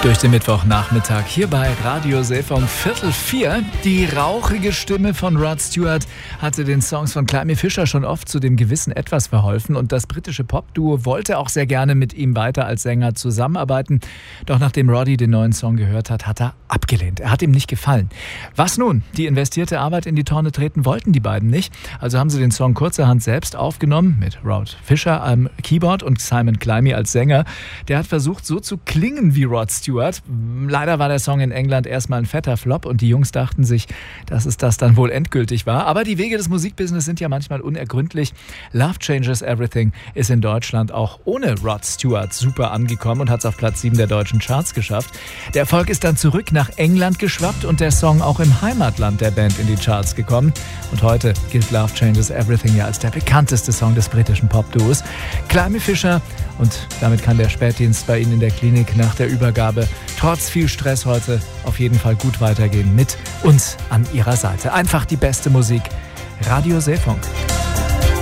Durch den Mittwochnachmittag hier bei Radio Seefunk 3:45. Die rauchige Stimme von Rod Stewart hatte den Songs von Climie Fisher schon oft zu dem gewissen Etwas verholfen und das britische Popduo wollte auch sehr gerne mit ihm weiter als Sänger zusammenarbeiten. Doch nachdem Roddy den neuen Song gehört hat, hat er abgelehnt. Er hat ihm nicht gefallen. Was nun? Die investierte Arbeit in die Tonne treten wollten die beiden nicht. Also haben sie den Song kurzerhand selbst aufgenommen mit Rod Fisher am Keyboard und Simon Climie als Sänger. Der hat versucht, so zu klingen wie Rod Stewart. Leider war der Song in England erstmal ein fetter Flop und die Jungs dachten sich, dass es das dann wohl endgültig war. Aber die Wege des Musikbusiness sind ja manchmal unergründlich. Love Changes Everything ist in Deutschland auch ohne Rod Stewart super angekommen und hat es auf Platz 7 der deutschen Charts geschafft. Der Erfolg ist dann zurück nach England geschwappt und der Song auch im Heimatland der Band in die Charts gekommen. Und heute gilt Love Changes Everything ja als der bekannteste Song des britischen Popduos. Climie Fisher, und damit kann der Spätdienst bei Ihnen in der Klinik nach der Übergabe trotz viel Stress heute auf jeden Fall gut weitergehen mit uns an Ihrer Seite. Einfach die beste Musik. Radio Seefunk.